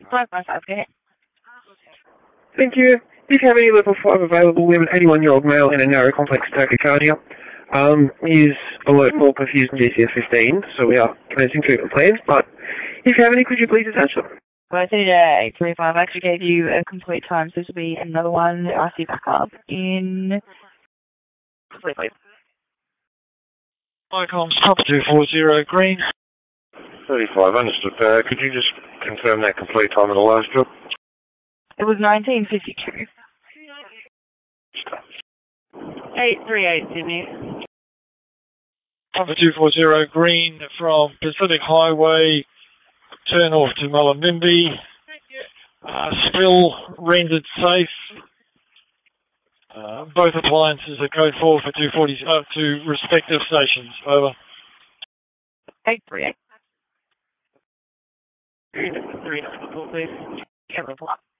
555, go ahead. Thank you. If you have any level 5 available, we have an 81-year-old male in a narrow complex tachycardia. He is alert for perfused GCS 15, so we are commencing treatment plans, but if you have any, could you please attach them? Well, I said 835. I actually gave you a complete time, so this will be another one. I'll see back up in... Complete, please. Icons, Papa 240, green. 35, understood. Could you just confirm that complete time of the last job? It was 1952. 838, Sydney. Papa 240, green from Pacific Highway, turn off to Mullumbimby. Still rendered safe. Both appliances are code 4 for 240 to respective stations. Over. 838. 394, please. Can't reply.